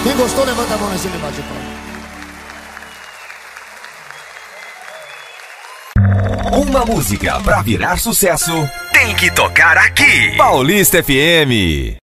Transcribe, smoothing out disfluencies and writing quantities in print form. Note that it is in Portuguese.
Quem gostou, levanta a mão nesse debate, Uma música pra virar sucesso tem que tocar aqui. Paulista FM.